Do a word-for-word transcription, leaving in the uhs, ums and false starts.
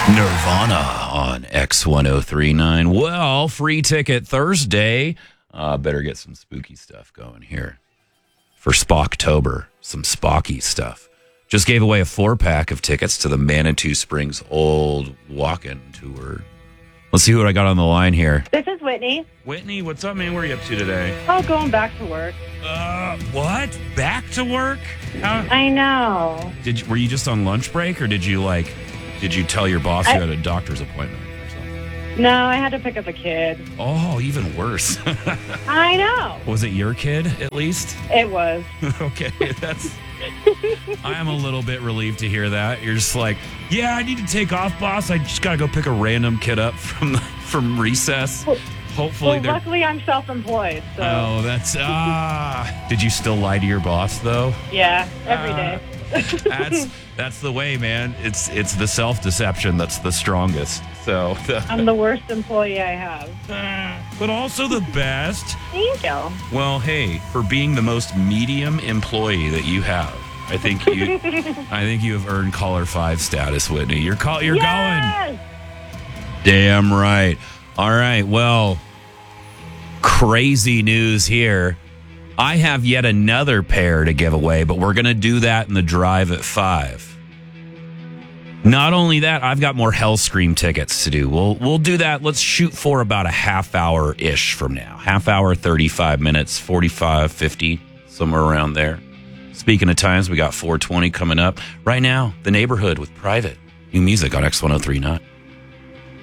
Nirvana on X ten thirty-nine. Well, free ticket Thursday. Uh, better get some spooky stuff going here for Spocktober. Some Spocky stuff. Just gave away a four-pack of tickets to the Manitou Springs Old Walk-In Tour. Let's see what I got on the line here. This is Whitney. Whitney, what's up, man? What are you up to today? Oh, going back to work. Uh, what? Back to work? How, I know. did you, were you just on lunch break, or did you like? Did you tell your boss I, you had a doctor's appointment or something? No, I had to pick up a kid. Oh, even worse. I know. Was it your kid, at least? It was. Okay, that's... I am a little bit relieved to hear that. You're just like, yeah, I need to take off, boss. I just got to go pick a random kid up from the, from recess. Well, Hopefully well they're... luckily I'm self-employed, so... Oh, that's... Ah. Did you still lie to your boss, though? Yeah, every Uh, day. that's that's the way, man. It's it's the self-deception that's the strongest. So, the, I'm the worst employee I have. but also the best. Thank you. Well, hey, for being the most medium employee that you have, I think you, I think you have earned caller five status, Whitney. You're call, you're Yes! going. Damn right. All right. Well, crazy news here. I have yet another pair to give away, but we're going to do that in the drive at five. Not only that, I've got more Hellscream tickets to do. We'll we'll do that. Let's shoot for about a half hour ish from now. Half hour, thirty-five minutes, forty-five, fifty, somewhere around there. Speaking of times, we got four twenty coming up. Right now, The Neighborhood with Private. New music on X ten thirty-nine.